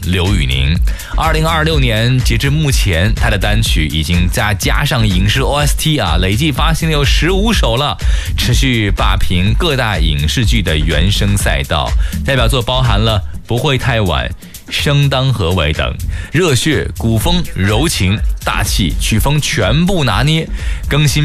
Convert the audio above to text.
刘宇宁。2026年截至目前，他的单曲已经再加上影视 OST 累计发行了有15首了，持续霸屏各大影视剧的原声赛道。代表作包含了《不会太晚》、生当何为等，热血、古风、柔情、大气，曲风全部拿捏。更新